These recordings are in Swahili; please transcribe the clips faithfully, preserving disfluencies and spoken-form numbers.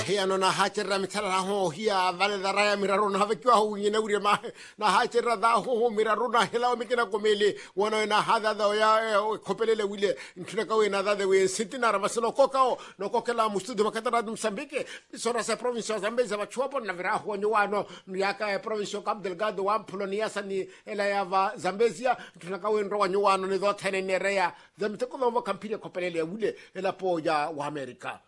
hea no na hachera mitara ho hia vale da raya miraro na havekiwa hu ngine uri ma na hachera da ho miraro na hela mikina komele wona na hada da ya kopelele wile ntuna ka we na da de we sintina rabasno kokao no kokela mustudo makatara dum Mozambique sora sa provincia Zambezi ba chuapo na vira ho nyuano yaka provincia Cabo Delgado wa Polonia sani ela ya va Zambezia ntuna ka we ndo wa nyuano ni do tene nerea zamteko no kampira kopelele wile ela po ya wa America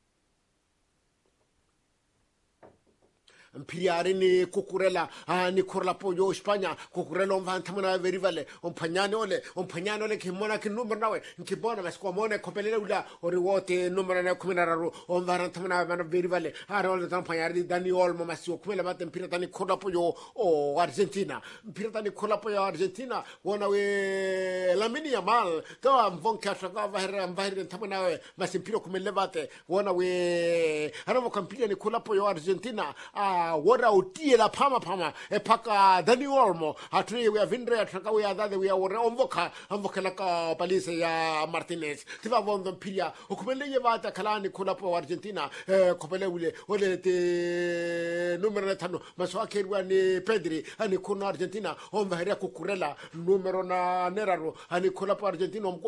Mpiari ni kukurela ah, ni kurla po yo España kukurela on vantamana verivale on pagnane ole on pagnane ole che mona che numero nawe che bona mas comone kopelele ula ori wote numero na kuminararu on vantamana verivale arole tan pagnare di Dani Olmo masio come la vatte pirata ni kurla po yo o Argentina pirata ni kurla po yo Argentina wona we la mini mal to am von kasha va am va tamana mas piro come levate wona we aramo campina ni kurla po yo Argentina ah wora utie la pama pama e paka Dani Olmo atri we avindre ataka we adade we wora onvoka onvoka la ka palise ya Martinez tiva vondo pilia o come le llevata kalani kula po Argentina eh kopele ule ole te numero tano maso akerwa ni Pedri ani kuno Argentina on varia kukurela numero na neraro ani kula po Argentina on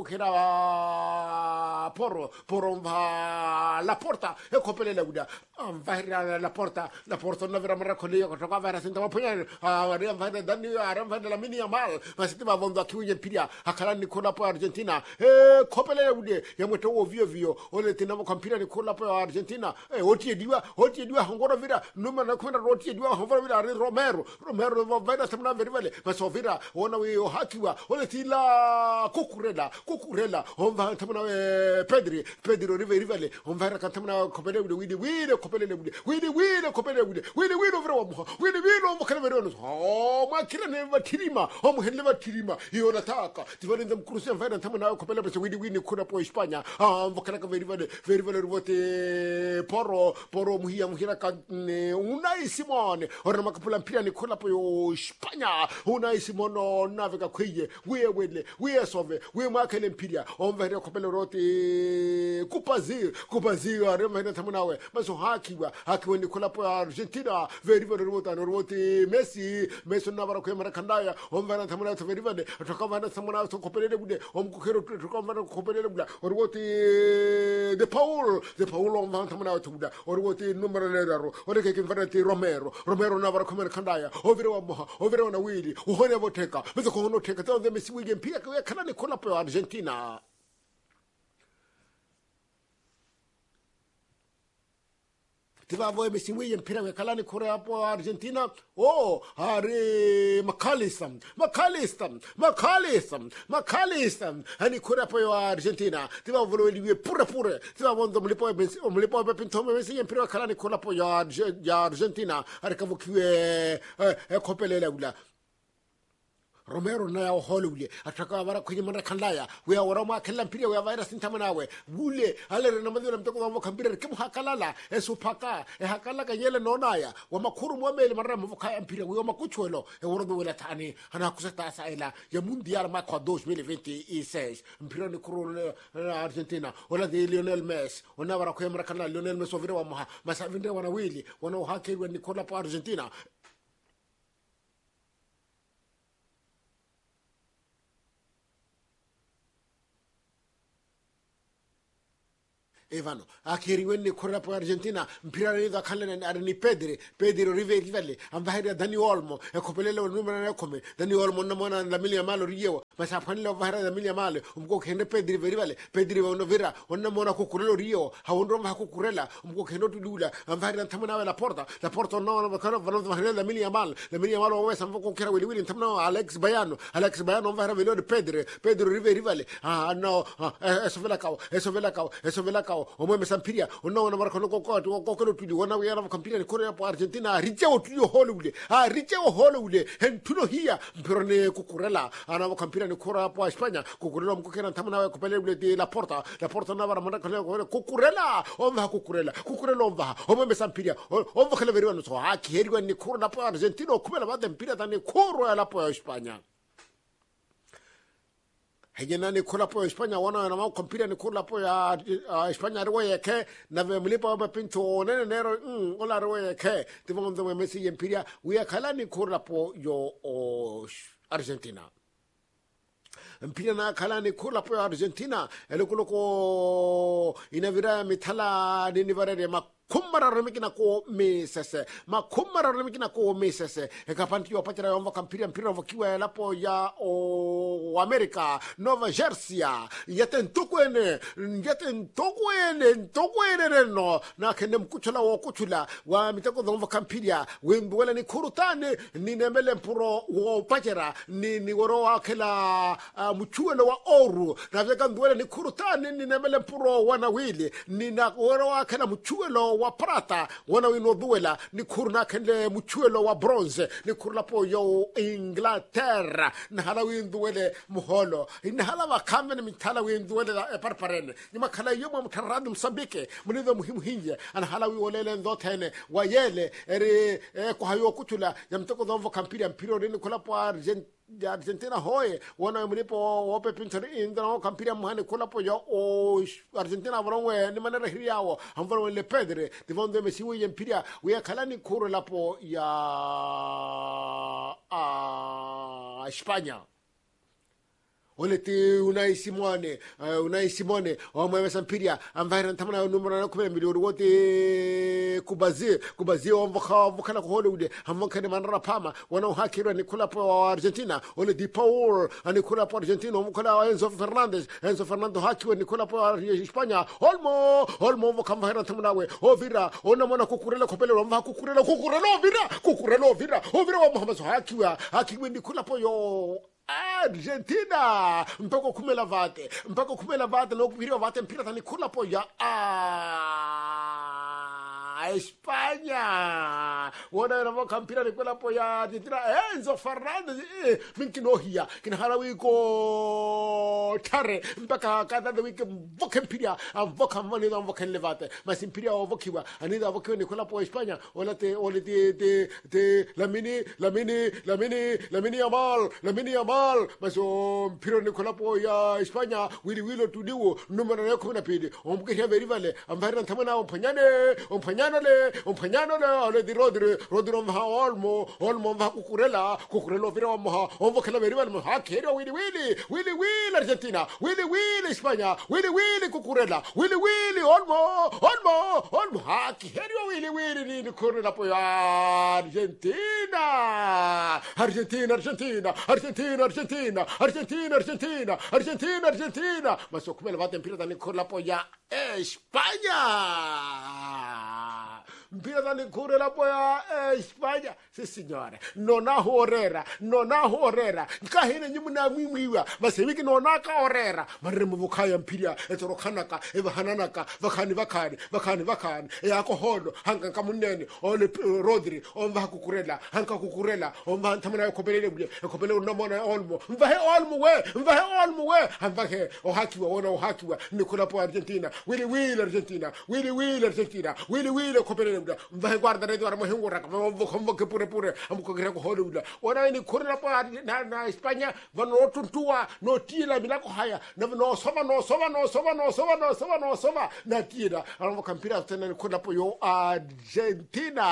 kokera porro por va la porta e kopele la uda on varia la porta la porta non vera mara collega che trovava era senza poi arriva va da Dani arriva da la mini mal ma si va vondo a chiudere pilia a calani con la po Argentina e kopele ude ya moto ovio vio ole tinamo campira di con la po Argentina e oti diwa oti diwa ancora vira numero na come oti diwa ancora vira Romero Romero va va da semana verivale ma so vira ona we o hakiwa ole tila kukurela kukurela on va tamana Pedri Pedro rivale on va cantamana kopele ude widi widi kopele ude widi widi kopele ude wili wili overa wamuha wili wili omukana verono oh makira ne batirima omuhelle batirima iyo nataka tivani ndam kurusya mfana ntamana nayo kopela bese wili wili kuna po España ah mvokana ka veri vale veri vale ruvote poro poro muhia muhira ka Unai Simone ora makapula mpira ni kuna po España Unai Simone navega kwiye wiye wele wiye sove wiye makele mpira omvera kopela rote kupazi kupazi arema ntamana nawe maso hakiwa hakiwa ni kuna po Argentina very very ruota ruoti Messi Messi na bara kwemara kandaya omvana tamana to very very atokavana samana to kopelele bude omkukero tokavana kopelele bude ruoti de Paul de Paul omvana tamana to bude ruoti numero nero ore ke kimfarati Romero Romero na bara kwemara kandaya overe wa moha overe na wili uhone boteka bezo kono teka to de Messi wige pia kana ni kola po Argentina Tiva voi Messi William pira kalani Korea po Argentina oh are McAllister McAllister McAllister McAllister ani Korea po Argentina tiva volo liwe pure pure tiva vondo mlipo mlipo pinto Messi pira kalani Korea po Argentina are kavu kiwe e kopelele ula Romero na ya Hollywood ataka bara kwenye mara kandaya we awara kala mpira we virus ntamanawe bule alere na madura mtoko wa kambira kemu hakalala esupaka e hakala kanyele nonaya wa makuru mwamele mara mvuka mpira we makuchwelo e worodo wela tani ana kusata saila ya mundial ma kwa dois mil e vinte e seis mpira ni kuru Argentina wala de Lionel Messi ona bara kwenye mara kandaya Lionel Messi ovira wa maha masavinde wana wili wana uhake we Nicola pa Argentina Evano akiri wenne korra po Argentina mpira rido kalene arni Pedri Pedri riveli velle ambahira Dani Olmo e kopelele numero ne come Dani Olmo na mona la milia malo riyo ma sa fanle bahira da milia male umko kende Pedri verivale Pedri wono vera onna mona kukurelo riyo ha wondro ma kukurela umko kendo tudula ambahira tamana la porta la porta no no kana vano bahira la milia mal la milia malo o sa mko kera wili wili tamna Alex Bayano Alex Bayano bahira velo de Pedri Pedri riveli ah no eso vela cao eso vela cao eso vela cao o mo mesampiria o no na marco ko ko ko ko tu wona we yana kampira ni Korea po Argentina riche o tu Hollywood ah riche o Hollywood hen tuno hia pero ne kukurela ana mo kampira ni Korea po España kukurela mo kera tamana ko pele de la porta la porta na bara mana ko kukurela o va kukurela kukurela o va o mo mesampiria o va kele vero no so ha keri ni Korea po Argentina o kuma la va tempira tani Korea la po España hejena ni kula po Espanya wana na mau kompira ni kula po ya uh, Espanya rwe yake na ve mlipa wa pinto nene nero mm ola rwe yake tivongo mwe Messi yempiria uya kala ni kula po yo o Argentina mpira na kala ni kula po ya Argentina elukuloko inavira mithala ni nivarere mak kumara remikina ko mesese ma kumara remikina ko mesese e kapanti opatira yomva kampira mpira vokiwa lapo ya o America Nova Jersey yete ntokwene yete ntokwene ntokwene no na kende mkuchula wo kuchula wa mitako yomva kampira wembwela ni kurutane ni nemele mpuro wo patira ni ni woro akela uh, mchuelo wa oru na veka ndwele ni kurutane ni nemele mpuro wana wili ni na woro akela mchuelo wa prata wana wino duela ni kurna kende mchuelo wa bronze ni kurla po yo Inglaterra na hala winduele muholo na hala wakamene mitala winduele e parparene ni makala yoma mutaradu Msambike munido muhimu hinje ana hala wiolele ndotene wayele eri e, kwa hayo kuchula ya mtoko dhomvo kampira mpiro ni kula po Argentina Argentina hoye wana mlipo wope pintori indra kampira muhane kula po yo o Argentina vrongwe ni manera hiriawo amvaro le pedre divondo Messi wi empiria wi kalani kuro lapo ya a España olete Unai Simone uh, Unai Simone o mwe sampiria amvaira ntamana numero na kumena milioni wote kubazi kubazi omvoka vokana ko Hollywood amvokane manara pama wana uhakira ni kula po Argentina ole Di Paul ani kula po Argentina omvoka Enzo Fernandez Enzo Fernando hakiwa ni kula po España olmo olmo vokamvaira ntamana we ovira ona mona kukurela kopele omva kukurela kukurela ovira kukurela ovira ovira wa Muhammad hakiwa hakiwa ni kula po yo Argentina mpaka kumela vate mpaka kumela vate no kupiria vate mpira tani kula po ya ah España wana na kampira ni kula po ya Argentina Enzo Fernandez eh minkino hia kina harawi ko tare mpaka kada de wiki voka mpira avoka mani na voka levate mas mpira avokiwa anida avokiwa ni kula po España wala te wala te te te la mini la mini la mini la mini Yamal la mini Yamal maso mpira ni kula po ya España wili wilo tudiwo numero na kumi na pili ombuke verivale ambara ntamana ompanyane ompanyane le ompanyane le ale di Rodri Rodri omha olmo olmo mva kukurela kukurela vira omha omvoke la verivale mha kero wili wili wili wili Argentina wili wili España wili wili kukurela wili wili olmo olmo olmo ha kero wili wili ni kukurela po ya Argentina Argentina Argentina Argentina Argentina Argentina Argentina Argentina Argentina mas o kumela vate mpira tani kurla po ya España mpira tani kurla po ya España si signore nona horera nona horera kahine nyumuna mwimwiwa mas wiki nona ka horera maremu vukaya mpira etoro kanaka eva hananaka vakani vakani vakani vakani yako hodo hanga kamunene ole Rodri omva kukurela hanga kukurela omva ntamana kopelele bule kopelele unamona olmo mvahe olmo we mvahe olmo we mvahe ohakiwa wona ohakiwa nikula po Argentina wili wili Argentina wili wili Argentina wili wili kopelele bule mvahe guarda redo armo hengora kama mvoko ke pure pure amko greko Hollywood wona ni kurela po na, na España vano tuntua no tila milako haya na no soma no soma no soma no soma no soma no soma na tira armo kampira tena ni kurela po yo Argentina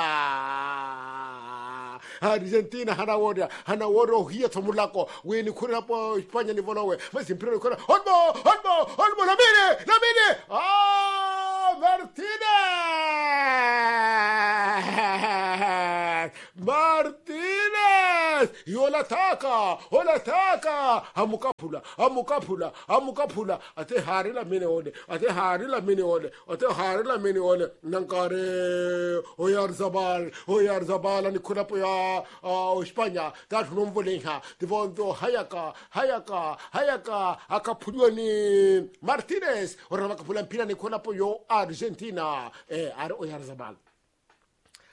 Argentina hana woda hana wodo hiya tomulako we ni kurela po España ni vonowe mas mpira kora olmo olmo olmo la mine la mine ah Martínez Martínez yola taka ola taka amukapula amukapula amukapula ate harila mine ole ate harila mine ole ate harila mine ole nankare Oyarzabal Oyarzabal ni kula po ya España tatu nomvolenha divondo hayaka hayaka hayaka akapuliwa ni Martínez ora makapula mpira ni kula po yo Argentina eh ar Oyarzabal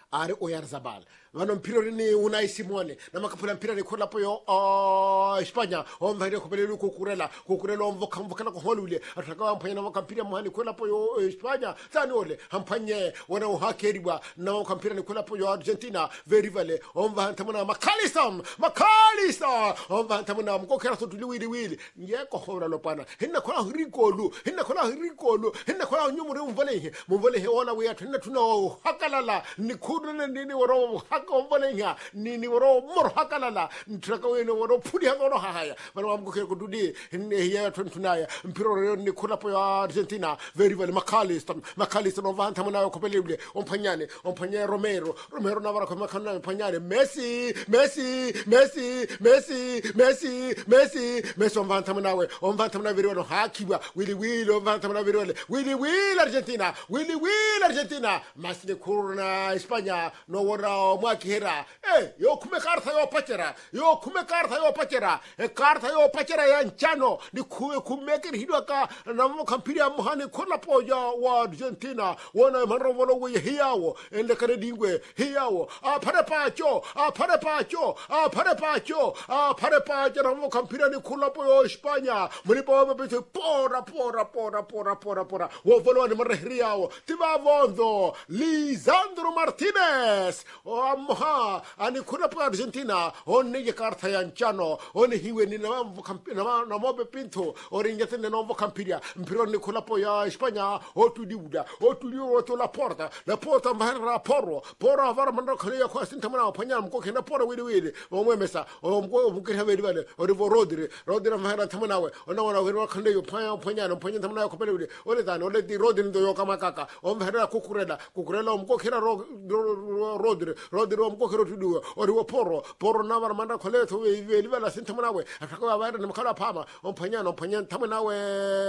ari Oyarzabal vano mpira ni Unai Simone na makapula mpira ni kola po yo uh, Espanya on va rekopelelu kukurela kukurela on voka voka ko Hollywood ataka mpanya na makampira muhani kola po yo Espanya tani ole hampanye wana uhakeriwa na makampira ni kola po yo Argentina very vale on va tamana Makalisam Makalisa on va tamana mkokera to tuliwili wili ngeko hora lopana hinna kola rikolu hinna kola rikolu hinna kola nyumure mvale mvale ona we atuna tuna hakalala ni kudune nini woro kombolenya nini woro mor hakalala ntraka wene woro pudi hangoro haya bana wamgokere ko dudi ya tuntunaya mpiro ni kula po ya Argentina very well Macalister Macalister no vanta mona ko peleble on panyane on panyane Romero Romero na vara ko makana panyane Messi Messi Messi Messi Messi Messi Messi on vanta mona we on vanta mona very well hakiwa Willy Will on vanta mona very well Willy Will Argentina Willy Will Argentina masne kurna Espanya no wora mwakihera eh yo kume karta yo pachera yo kume karta yo pachera e karta yo pachera ya nchano ni kume kumekir hidwaka na mkampiri muhani kola poja wa Argentina wana manro wolo we hiyawo ende kare dingwe hiyawo a pare pacho a pare pacho a pare pacho a pare pacho na mkampiri ni kola po Espanya mlipo bete pora pora pora pora pora pora wo volo ni manro hiyawo tiba vondo Lisandro Martinez o amha ani kuna pa Argentina oni ye karta ya nchano oni hiwe ni na na na mobe pinto oringete ne novo campiria mpiro ni kula po ya Espanya o tudiuda o tudio to la porta la porta mahera porro porro avara mando khale ko sintamana panya mko kena porro wili wili o mwemesa o mko mukira wili wili o rivo rodri rodri mahera tamana we ona wana wili khande yo panya panya no panya tamana ko pele wili ole dan ole di rodri ndo yo kama kaka o mahera kukurela kukurela mko kira rodri rodri mko kira tudio o rivo porro porro na vara mando khale to wili wili sintamana we akako avara ni makala pama o panya no panya tamana we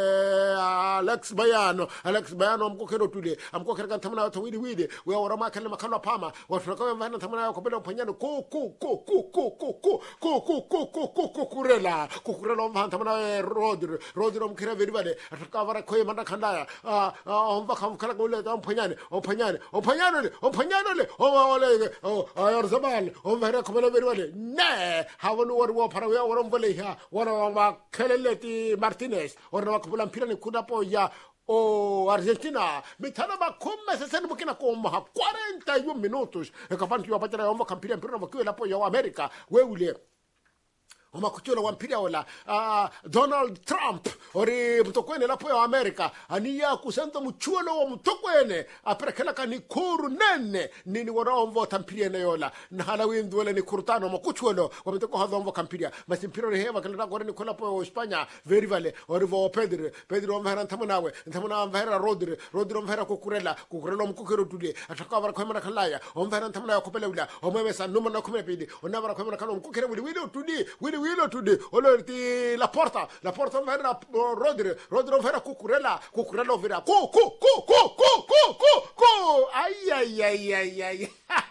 Alex Bayano Alex Bayano mko kero tude amko kero tamana to wili wili we ora makale makalo pama wafraka vana tamana ko belo panyano ko ko ko ko ko ko ko ko ko ko ko ko ko kurela kukurela mva tamana rodri rodri mkira vili vale ataka vara ko manda kandaya ah omba kam kala ko le tam panyane o panyane o panyane o panyane o ole o Oyarzabal o vara ko belo vili vale ne hawanu wor para we ora mvale ha ora ma keleleti Martinez ora ko mpira ni kuda po ya o Argentina mitana ba come se sen bukina como ha cuarenta y un minutos e kapanti yo patera yo mpira mpira no kwa la po ya America we ule Oma kuchula wampira wala uh, Donald Trump ori mtokwene lapo ya Amerika aniya kusento mchulo wa mtokwene aperekela ka ni kuru nene nini wara omvo tampiria na yola na hala windu wala ni kurutano ma kuchulo wa mtoko hadha omvo kampiria masi mpira ni hewa kala gore ni kola po Espanya very vale ori vo Pedro Pedro omvera ntamunawe ntamuna omvera Rodri Rodri omvera kukurela kukurela mkukero tude atakavara kwa mara kalaya omvera ntamuna kopele ula omwemesa numa na kumene pidi onavara kwa mara kala mkukere wili wili tudi wili wilo today olorti la porta la porta vera Rodri Rodri vera kukurela kukurela vera ku ku ku ku ku ku ku ku ay ay ay ay ay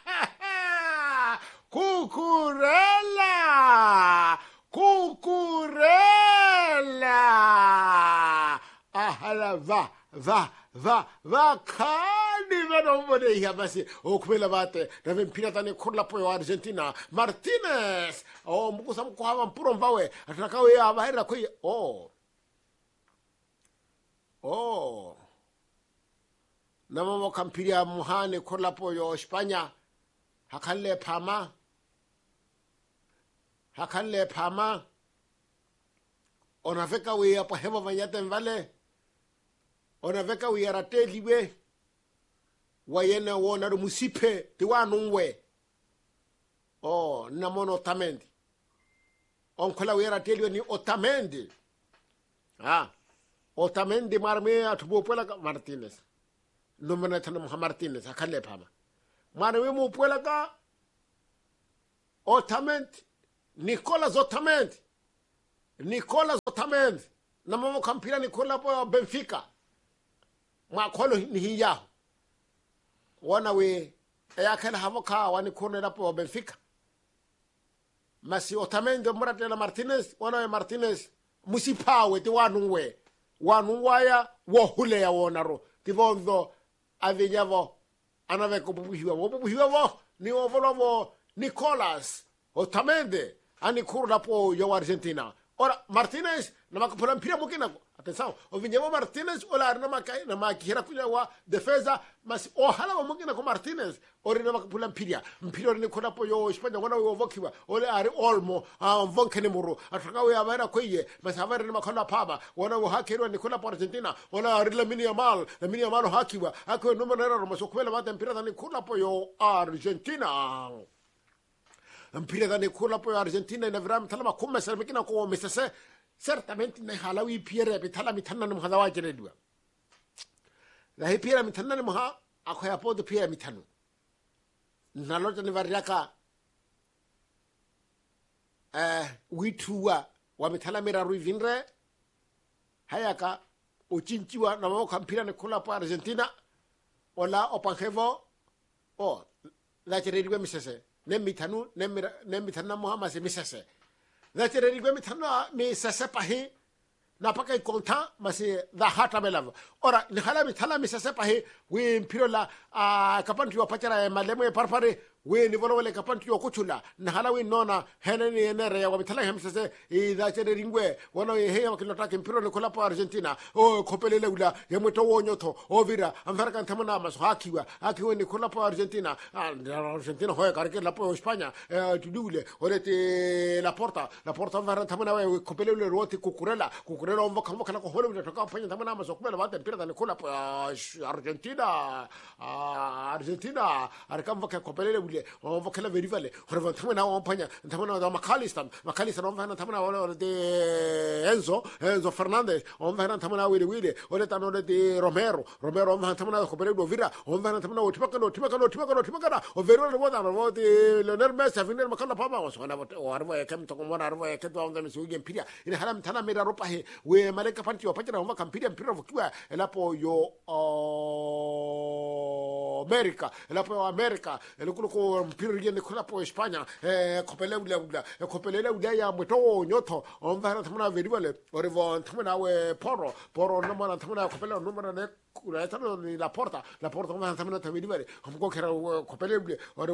kukurela kukurela ahala va va va va kani vano mbone ya basi o kumela bate na mpira tani kurla po ya Argentina Martinez o mkusa mkuhawa mpuro mbawe atanakawe ya bahira kwe oh oh na mamo kampiria muhane kurla po ya Espanya hakalle pama hakalle pama onafeka we ya po hema vanyate mvale onaveka uyarateliwe wayene wona ru musipe tiwanunwe oh namono Otamendi onkola uyarateliwe ni Otamendi ah Otamendi marme atubopola Martinez nomena tana Martinez akale pama marme mo pola ka Otamendi Nicolas Otamendi Nicolas Otamendi namamo kampira Nicola po Benfica ma kolo ni hiya wana we ayakala havoka wani kone lapo Benfica masi Otamendi murate la Martinez wana we Martinez musipawe ti wanunwe wanunwaya wo hule ya wonaro ti vondo avenyavo anave ko buhiwa wo buhiwa wo ni ovolovo Nicolas Otamendi ani kurla po yo Argentina. Ora Martinez na makapula mpira mukina ko. Atenção, o Vinhamo Martinez olar na makai na makihira kuja wa defesa mas o hala wa mukina ko Martinez ori na makapula mpira. Mpira ni kurla po yo Espanya wana wo vokiwa. Ole ari Olmo a vonkene muru. Ataka we avara koye mas avara na makona paba. Wana wo hakero ni kurla po Argentina. Wana ari Lamine Yamal, Lamine Yamal hakiwa. Ako numero nero mas okwela mata mpira ni kurla po yo Argentina. Mpira da Nicola poi Argentina in avram talama come se mekina ko mesese certamente ne halawi piere be talami tanna mo hadawa jere dua la he piere mi tanna mo ha akoya pod piere mi tanu na lota ne variaka eh witua wa mitalamira ruivinre hayaka o chinchiwa na mo kampira Nicola poi Argentina ola opanhevo o la jere dua mesese nemitanu nemira nemitana Muhammad se misase natere rigwe mitana me sase pahi na paka konta mase da hata belava ora ni hala mitala misase pahi we mpirola a kapanti wa pachara malemo parpare we ni volole kapanti wa kuchula na hala we nona heneni enere wa mitala hemsase e da tere ringwe wono he ya kilota ke mpiro ni kola pa Argentina o kopelele ula yemoto wonyoto o vira amfaraka ntamana maso hakiwa akiwe ni kola pa Argentina Argentina hoya karike la po España tudule orete la porta la porta amfaraka ntamana we kopelele roti kukurela kukurela omva kama kana ko hole ule toka panya ntamana maso kubela bate mpira ni kola pa Argentina Argentina arikam vaka kopelele on va kala verivale horvan tamana on panya tamana da McAllister McAllister on va tamana on de Enzo Enzo Fernandez on va tamana wile wile on tano de Romero Romero on va tamana ko bere do vira on va tamana o tipaka no tipaka no tipaka no tipaka o vero no voda no de Lionel Messi finir makala pama o sona o arvo e kam to ko mona arvo e ke do on da misu gem piria ina halam tana mira ropa he we maleka panti o pachira on va kampiria mpira vokwa ela po yo America ela po America ela ko mpira yende kula po España eh kopele ula ula kopele ula ya moto nyoto on va tamana verivale orevo tamana we poro poro no mana tamana kopele no mana ne kula tano ni la porta la porta on va tamana verivale on ko kera kopele ula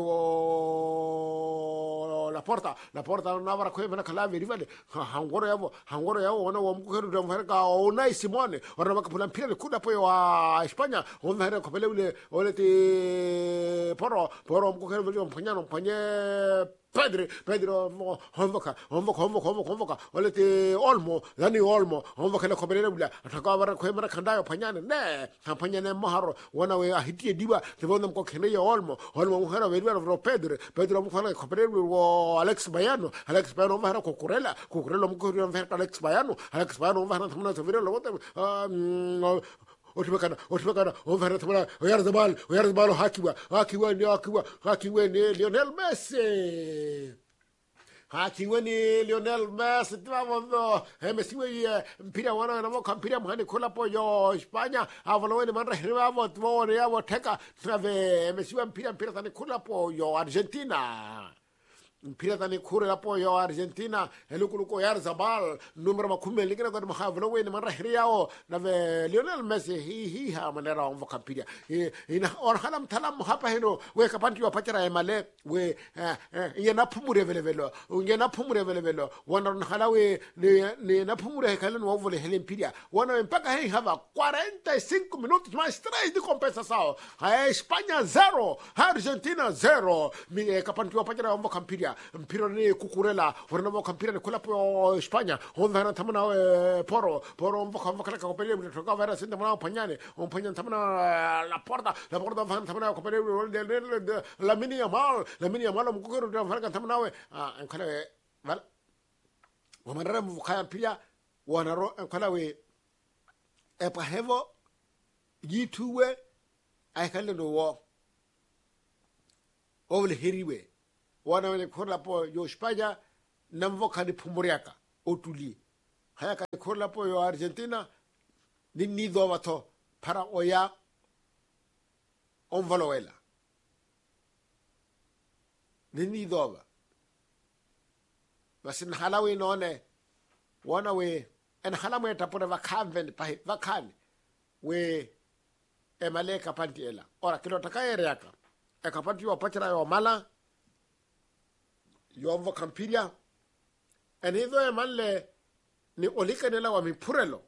orevo la porta la porta no avra ko vena kala verivale hangoro yavo hangoro yavo ona wo mko keru don verga o nai Simone ora makapula mpira kula po wa España on va kopele ula olete poro poro mko keru Mpanyano mpanye Pedri Pedro honvoka honvoka honvoka honvoka honvoka olete Olmo Dani Olmo honvoka na kopelele bula atakawara kwemara kandayo panyane ne panyane maharo wana we ahitie diba tebonda mko kene Olmo Olmo mkhana we ro Pedro Pedro mkhana kopelele wo Alex Bayano Alex Bayano mkhana kokurela kokurela mko Alex Bayano Alex Bayano mkhana thamna tavira wote Otimekana, otimekana, overa tamana, oyar zabal, oyar zabal hakiwa, hakiwa ni hakiwa, hakiwa ni Lionel Messi. Hakiwa ni Lionel Messi, tivamo, Messi we mpira wana na moka mpira mhani kula po yo España, avalo we ni manra hiravo, tvo ni avo teka, trave, Messi we mpira mpira tani kula po yo Argentina. Mpira tani kure hapo ya Argentina elukuluko yar zabal numero makumi ligina kwa mahavlo we ni mara hiriao na ve Lionel Messi hi hi ha manera on vakampira ina or halam talam hapa hino we kapanti wa pachara emale we ye na pumure vele vele ye na pumure vele vele wana halawe ni na pumure kalen wa vole helen piria wana mpaka hei hava cuarenta y cinco minutos mais três de compensação a Espanha zero Argentina zero mi kapanti wa pachara on vakampira mpira ni kukurela wana mo kampira ni kula po España on va tamana poro poro on va kala ka kopere ni toka vera sinda mana panyane on panyan tamana la porta la porta va tamana kopere la mini Yamal la mini Yamal mo kokero da vera tamana we en kala val wa manara mo kaya pia wana ro en kala we e pa hevo yituwe ay kala do wo ovle hiriwe wana wale kola po yo España namvoka ni pumuriaka otuli hayaka kola po yo Argentina ni nido wato para oya on valoela ni nido wa basi halawe none wana we en halawe tapore vakan ven pa vakan we e male kapanti ela ora kilo takaere yaka e kapanti yo pachira yo mala yo vo kampiria enido e malle ni olika nela wa mipurelo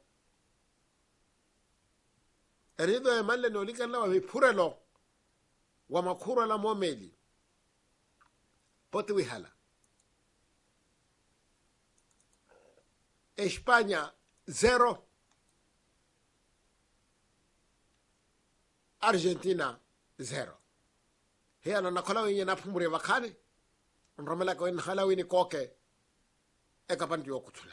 enido e malle ni olika nela wa mipurelo wa makura la momeli poti wihala España zero Argentina zero hiya na nakola wenye napumure wakane nromela ko en hala wini koke e kapanti yo kutula